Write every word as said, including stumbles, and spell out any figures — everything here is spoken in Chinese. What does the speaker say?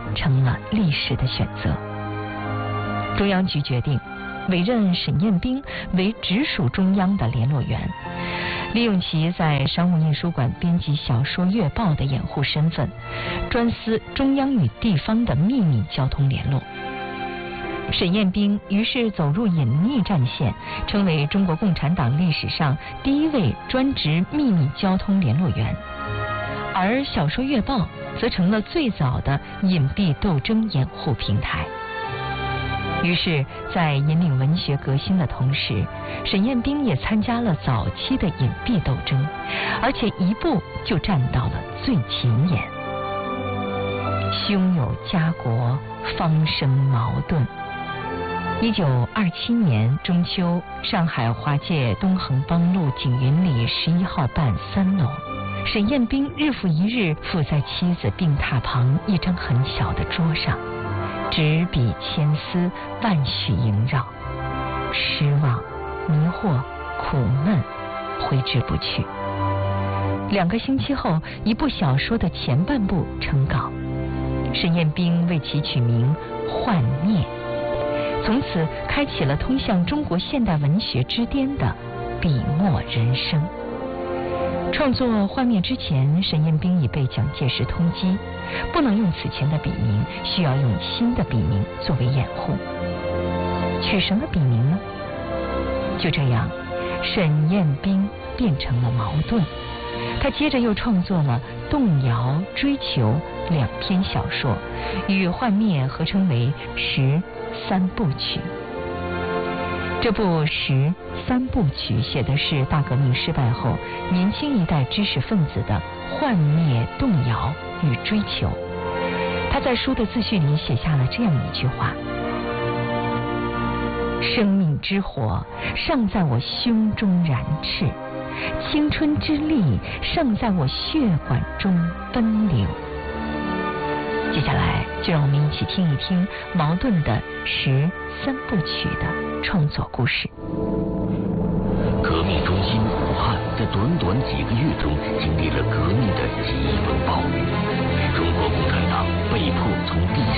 成了历史的选择。中央局决定委任沈彦斌为直属中央的联络员，利用其在商务印书馆编辑小说《月报》的掩护身份，专司中央与地方的秘密交通联络。沈彦斌于是走入隐匿战线，成为中国共产党历史上第一位专职秘密交通联络员。而小说《月报》则成了最早的隐蔽斗争掩护平台。于是，在引领文学革新的同时，沈彦斌也参加了早期的隐蔽斗争，而且一步就站到了最前沿。兄友家国，方生矛盾。一九二七年中秋，上海华界东横邦路景云里十一号办三楼，沈彦斌日复一日伏在妻子病榻旁一张很小的桌上，执笔千丝，万绪萦绕，失望、迷惑、苦闷挥之不去。两个星期后，一部小说的前半部成稿，沈彦斌为其取名《幻灭》，从此开启了通向中国现代文学之巅的笔墨人生。创作《幻灭》之前，沈彦斌已被蒋介石通缉，不能用此前的笔名，需要用新的笔名作为掩护。取什么笔名呢？就这样，沈彦斌变成了矛盾。他接着又创作了《动摇》《追求》两篇小说，与《幻灭》合称为《十三部曲》。这部《十三部曲》写的是大革命失败后年轻一代知识分子的幻灭、动摇与追求。他在书的自序里写下了这样一句话：生命之火尚在我胸中燃炽，青春之力尚在我血管中奔流。接下来就让我们一起听一听茅盾的《十三部曲》的创作故事。 革命中心武汉在短短几个月中经历了革命的极风暴雨，中国共产党被迫从地